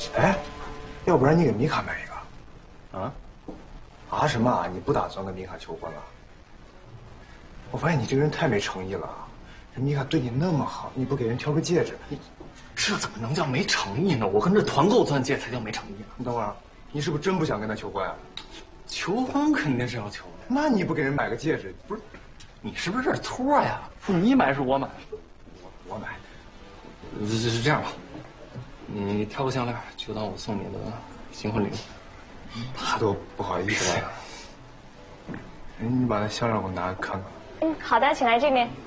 哎，要不然你给米卡买一个？ 啊？ 啊什么啊？你不打算跟米卡求婚了？我发现你这个人太没诚意了。人米卡对你那么好，你不给人挑个戒指， 这怎么能叫没诚意呢？我跟这团购钻戒才叫没诚意呢。 你等会儿，你是不是真不想跟他求婚啊？ 求婚肯定是要求的。 那你不给人买个戒指，不是？ 你是不是这是托呀？是你买是我买？ 我买。 是这样吧，你挑个项链，就当我送你的新婚礼物。 他都不好意思了。你把那项链给我拿看看。 好的，请来这边。